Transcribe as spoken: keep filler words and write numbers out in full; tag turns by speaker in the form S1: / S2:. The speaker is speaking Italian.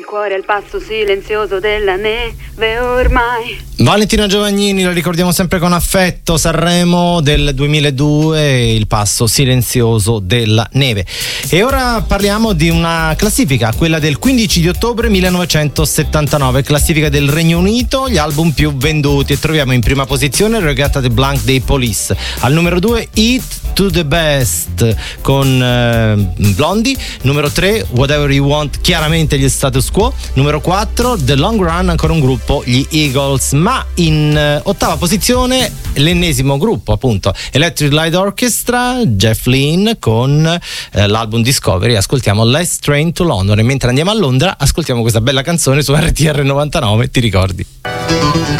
S1: cuore al passo silenzioso della neve ormai.
S2: Valentina Giovagnini, lo ricordiamo sempre con affetto, Sanremo del duemiladue, il passo silenzioso della neve. E ora parliamo di una classifica, quella del quindici di ottobre millenovecentosettantanove, classifica del Regno Unito, gli album più venduti, e troviamo in prima posizione Regatta de Blanc dei Police, al numero due Eat to the Best con eh, Blondie, numero tre Whatever You Want, chiaramente gli Status Quo, numero quattro The Long Run, ancora un gruppo, gli Eagles. Ma in eh, ottava posizione l'ennesimo gruppo, appunto, Electric Light Orchestra, Jeff Lynne con eh, l'album Discovery. Ascoltiamo Last Train to London, e mentre andiamo a Londra ascoltiamo questa bella canzone su R T R novantanove, ti ricordi?